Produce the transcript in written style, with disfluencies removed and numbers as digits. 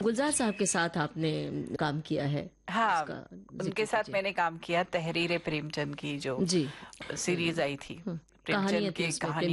गुलजार साहब के साथ आपने काम किया है। हाँ, उसका जिक्र उनके साथ कीजिए। मैंने काम किया तहरीर प्रेमचंद की जो जी। सीरीज आई थी, कहानियां प्रेमचंद थी की उसमें, कहानी